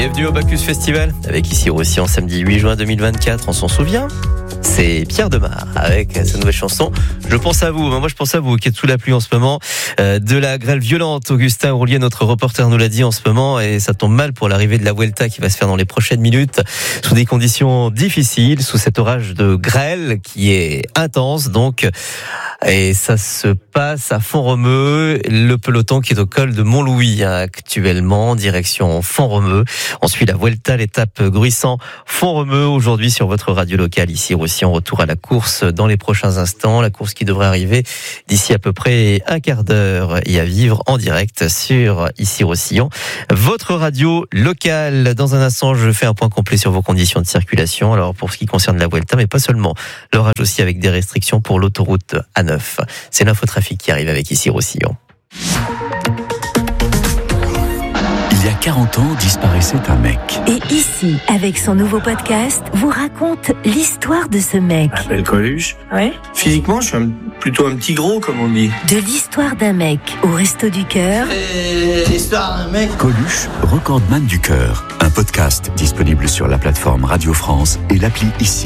Bienvenue au Bacchus Festival, avec ici Roussillon, samedi 8 juin 2024, on s'en souvient. C'est Pierre Demar avec sa nouvelle chanson. Je pense à vous, moi je pense à vous qui êtes sous la pluie en ce moment. De la grêle violente, Augustin Roulier, notre reporter, nous l'a dit en ce moment, et ça tombe mal pour l'arrivée de la Vuelta qui va se faire dans les prochaines minutes, sous des conditions difficiles, sous cet orage de grêle qui est intense donc. Et ça se passe à Font-Romeu, le peloton qui est au col de Montlouis actuellement, direction Font-Romeu. On suit la Vuelta, l'étape Gruissant-Font-Romeu aujourd'hui sur votre radio locale ici Roussillon. Retour à la course dans les prochains instants, la course qui devrait arriver d'ici à peu près un quart d'heure et à vivre en direct sur ici Roussillon, votre radio locale. Dans un instant, je fais un point complet sur vos conditions de circulation. Alors pour ce qui concerne la Vuelta, mais pas seulement, l'orage aussi avec des restrictions pour l'autoroute A9. C'est l'infotrafic qui arrive avec ici Roussillon. Il y a 40 ans, disparaissait un mec. Et ici, avec son nouveau podcast, vous raconte l'histoire de ce mec. Je m'appelle Coluche. Ouais. Physiquement, je suis plutôt un petit gros, comme on dit. De l'histoire d'un mec au Resto du Cœur. L'histoire d'un mec. Coluche, recordman du cœur. Un podcast disponible sur la plateforme Radio France et l'appli Ici.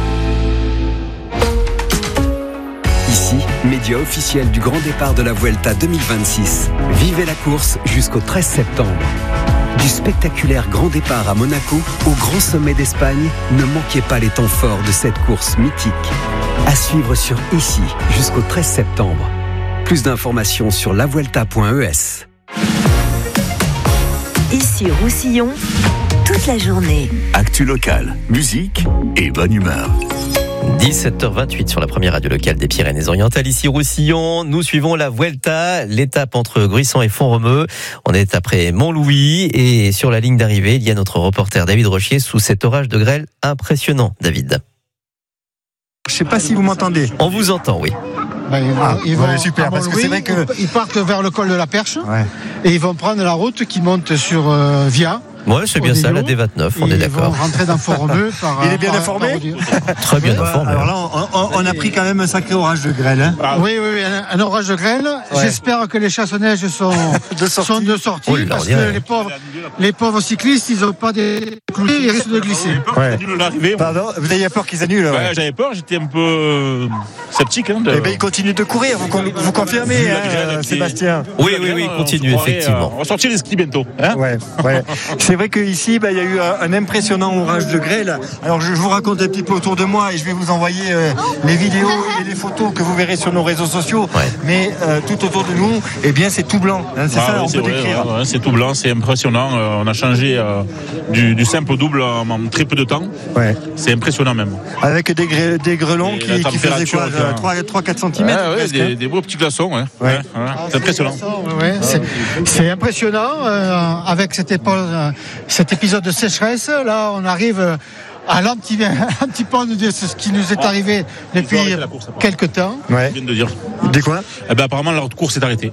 Ici, média officiel du grand départ de la Vuelta 2026. Vivez la course jusqu'au 13 septembre. Du spectaculaire grand départ à Monaco au grand sommet d'Espagne, ne manquez pas les temps forts de cette course mythique. À suivre sur Ici jusqu'au 13 septembre. Plus d'informations sur lavuelta.es. Ici Roussillon, toute la journée. Actu locale, musique et bonne humeur. 17h28 sur la première radio locale des Pyrénées-Orientales, ici Roussillon. Nous suivons la Vuelta, l'étape entre Gruissant et Font-Romeu. On est après Montlouis et sur la ligne d'arrivée, il y a notre reporter David Rochier sous cet orage de grêle impressionnant. David. Je ne sais pas si vous m'entendez. On vous entend, oui. Ils vont super, parce que c'est vrai que ils partent vers le col de la Perche, ouais. Et ils vont prendre la route qui monte sur Via. Ouais, c'est bien ça, la D29, on est d'accord. Ils vont rentrer dans Font-Romeu. Il est bien informé. Très bien informé. Alors là, on a pris quand même un sacré orage de grêle. Hein. Oui, un orage de grêle. Ouais. J'espère que les chasse-neige sont de sortie, parce que les pauvres cyclistes, ils n'ont pas des clous, ils risquent de glisser. Pardon, vous aviez peur qu'ils annulent? Ouais, j'avais peur, j'étais un peu sceptique. Hein, Eh bien, ils continuent de courir, vous confirmez, Sébastien? Oui, il continue, effectivement. On va sortir les skis bientôt. Hein, ouais. C'est vrai qu'ici, il y a eu un impressionnant orage de grêle. Alors, je vous raconte un petit peu autour de moi et je vais vous envoyer les vidéos et les photos que vous verrez sur nos réseaux sociaux. Ouais. Mais tout autour de nous, c'est tout blanc. Hein, c'est ça, on peut décrire. C'est tout blanc, c'est impressionnant. On a changé du simple au double en très peu de temps. Ouais. C'est impressionnant même. Avec des grêlons qui faisaient quoi, 3-4 cm. Des beaux petits glaçons. Ouais. C'est impressionnant. C'est impressionnant avec cet épisode de sécheresse. Là, on arrive à l'antipode de ce qui nous est arrivé depuis quelques temps. Ouais. Je viens de dire. De quoi? Apparemment, la course est arrêtée.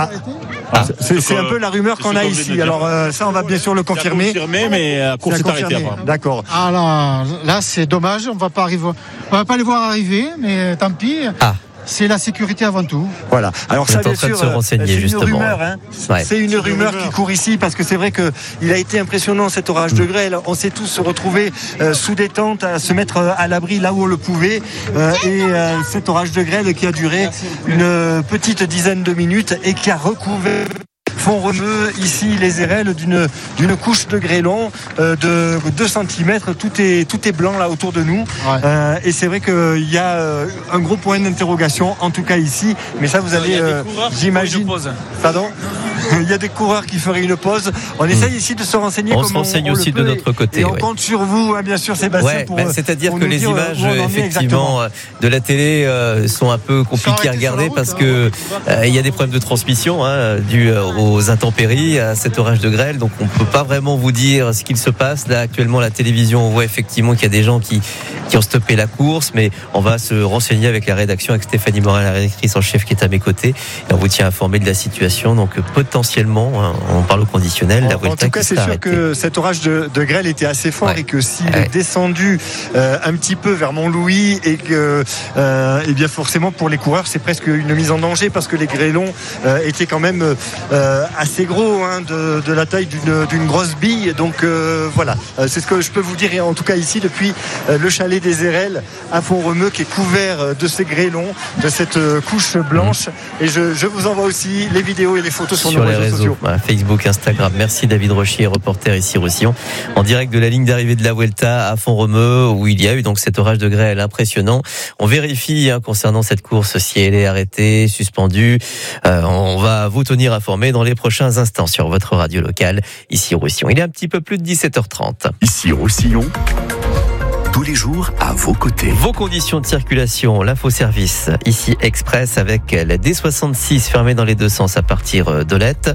C'est un peu la rumeur qu'on a ici. Alors ça, on va bien sûr le confirmer. Mais la course est arrêtée. D'accord. Alors là, c'est dommage. On va pas les voir arriver, mais tant pis. C'est la sécurité avant tout. Voilà. Alors ça, bien sûr, c'est une rumeur. C'est une rumeur qui court ici parce que c'est vrai que il a été impressionnant cet orage de grêle. On s'est tous retrouvés sous des tentes à se mettre à l'abri là où on le pouvait. Et cet orage de grêle qui a duré une petite dizaine de minutes et qui a recouvert Font-Romeu, ici les érelles d'une couche de grêlon de 2 cm. Tout est blanc là autour de nous. Ouais. Et c'est vrai qu'il y a un gros point d'interrogation, en tout cas ici. Mais ça, vous allez, j'imagine. Pardon. Il y a des coureurs qui feraient une pause. On essaye ici de se renseigner. On se renseigne aussi de notre côté. Et on compte sur vous, bien sûr, Sébastien. C'est-à-dire que les images, effectivement, de la télé sont un peu compliquées à regarder parce que il y a des problèmes de transmission dus aux intempéries, à cet orage de grêle. Donc, on ne peut pas vraiment vous dire ce qu'il se passe. Là, actuellement, la télévision, on voit effectivement qu'il y a des gens qui ont stoppé la course, mais on va se renseigner avec la rédaction, avec Stéphanie Morin, la rédactrice en chef qui est à mes côtés. Et on vous tient informé de la situation. Donc, potentiellement potentiellement, hein, on parle au conditionnel, la Vuelta. En tout cas, c'est sûr que cet orage de grêle était assez fort et que s'il est descendu un petit peu vers Montlouis et que, eh bien forcément pour les coureurs, c'est presque une mise en danger parce que les grêlons étaient quand même assez gros, hein, de la taille d'une grosse bille. Donc voilà, c'est ce que je peux vous dire, et en tout cas ici depuis le chalet des Érelles à Font-Romeu qui est couvert de ces grêlons, de cette couche blanche. Et je vous envoie aussi les vidéos et les photos sur nos réseaux sociaux. Facebook, Instagram. Merci David Rochier, reporter ici Roussillon, en direct de la ligne d'arrivée de la Vuelta à Font-Romeu, où il y a eu donc cet orage de grêle impressionnant. On vérifie concernant cette course si elle est arrêtée, suspendue. On va vous tenir informé dans les prochains instants sur votre radio locale ici Roussillon. Il est un petit peu plus de 17h30. Ici Roussillon, tous les jours à vos côtés. Vos conditions de circulation, l'infoservice ici Express avec la D66 fermée dans les deux sens à partir d'Olette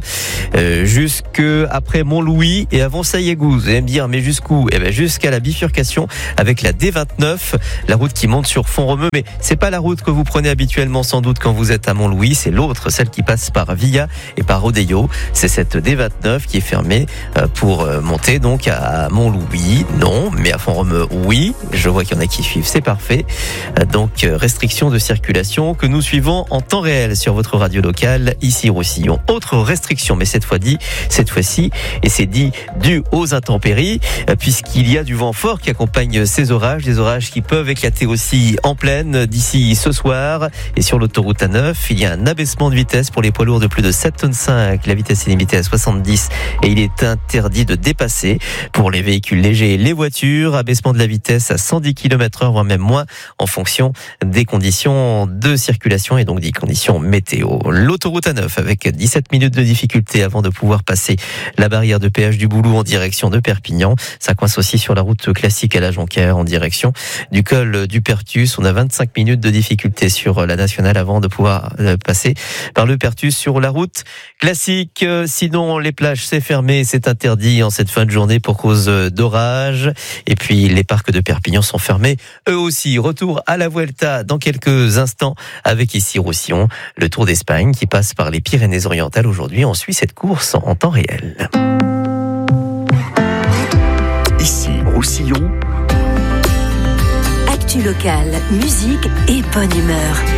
jusque après Montlouis et avant Saillégouze. Vous allez me dire mais jusqu'où ? Eh bien jusqu'à la bifurcation avec la D29, la route qui monte sur Font-Romeu, mais c'est pas la route que vous prenez habituellement sans doute quand vous êtes à Montlouis, c'est l'autre, celle qui passe par Villa et par Rodeo. C'est cette D29 qui est fermée pour monter donc à Montlouis. Non, mais à Font-Romeu, oui. Je vois qu'il y en a qui suivent, c'est parfait. Donc restriction de circulation que nous suivons en temps réel sur votre radio locale ici Roussillon. Autre restriction, mais cette fois-ci, et c'est dit dû aux intempéries, puisqu'il y a du vent fort qui accompagne ces orages, des orages qui peuvent éclater aussi en plaine d'ici ce soir. Et sur l'autoroute A9, il y a un abaissement de vitesse pour les poids lourds de plus de 7,5 tonnes. La vitesse est limitée à 70 et il est interdit de dépasser pour les véhicules légers et les voitures. Abaissement de la vitesse à 110 km/h, voire même moins, en fonction des conditions de circulation et donc des conditions météo. L'autoroute A9 avec 17 minutes de difficulté avant de pouvoir passer la barrière de péage du Boulou en direction de Perpignan. Ça coince aussi sur la route classique à la Jonquière en direction du col du Pertus. On a 25 minutes de difficulté sur la nationale avant de pouvoir passer par le Pertus sur la route classique. Sinon, les plages, c'est fermé, c'est interdit en cette fin de journée pour cause d'orage. Et puis, les parcs de Perpignan sont fermés eux aussi. Retour à la Vuelta dans quelques instants avec ici Roussillon, le Tour d'Espagne qui passe par les Pyrénées-Orientales. Aujourd'hui, on suit cette course en temps réel. Ici Roussillon, Actu locale, musique et bonne humeur.